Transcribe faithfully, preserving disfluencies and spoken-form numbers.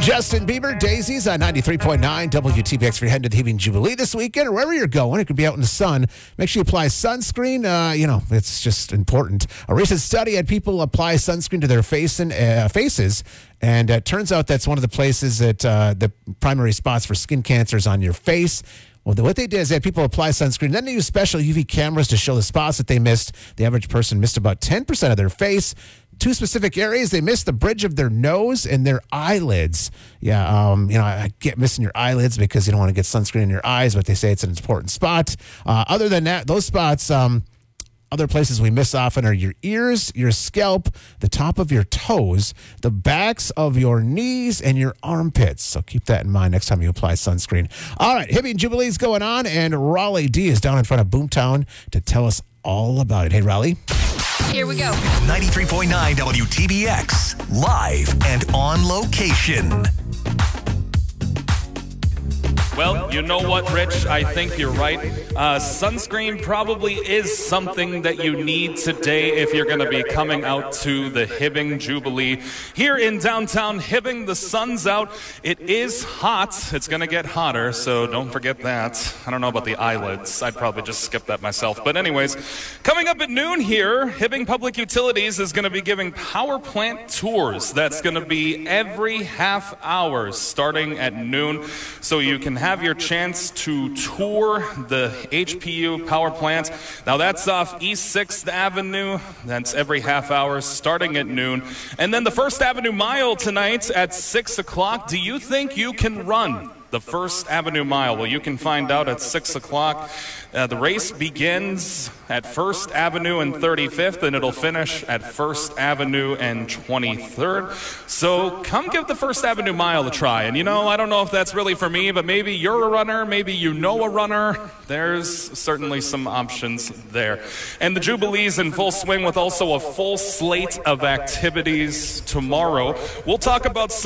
Justin Bieber, Daisies on ninety-three point nine W T B X. If you're heading to the Heaving Jubilee this weekend or wherever you're going, it could be out in the sun. Make sure you apply sunscreen. Uh, you know, it's just important. A recent study had people apply sunscreen to their face and, uh, faces, and it turns out that's one of the places that uh, the primary spots for skin cancer is on your face. Well, what they did is they had people apply sunscreen. Then they used special U V cameras to show the spots that they missed. The average person missed about ten percent of their face. Two specific areas, they missed the bridge of their nose and their eyelids. Yeah, um, you know, I get missing your eyelids because you don't want to get sunscreen in your eyes, but they say it's an important spot. Uh, other than that, those spots, um, other places we miss often are your ears, your scalp, the top of your toes, the backs of your knees, and your armpits. So keep that in mind next time you apply sunscreen. All right, Hibbing Jubilee's going on, and Raleigh D is down in front of Boomtown to tell us all about it. Hey, Raleigh. Here we go. ninety-three point nine W T B X, live and on location. Well, you know what, Rich? I think you're right. Uh, sunscreen probably is something that you need today if you're going to be coming out to the Hibbing Jubilee. Here in downtown Hibbing, the sun's out. It is hot. It's going to get hotter, so don't forget that. I don't know about the eyelids. I'd probably just skip that myself. But anyways, coming up at noon here, Hibbing Public Utilities is going to be giving power plant tours. That's going to be every half hour starting at noon, so you can have your chance to tour the H P U power plant. Now that's off East sixth Avenue. That's every half hour starting at noon. And then the First Avenue Mile tonight at six o'clock. Do you think you can run the First Avenue Mile? Well, you can find out at six o'clock. Uh, the race begins at First Avenue and thirty-fifth, and it'll finish at First Avenue and twenty-third. So come give the First Avenue Mile a try. And you know, I don't know if that's really for me, but maybe you're a runner, maybe you know a runner. There's certainly some options there. And the Jubilee's in full swing with also a full slate of activities tomorrow. We'll talk about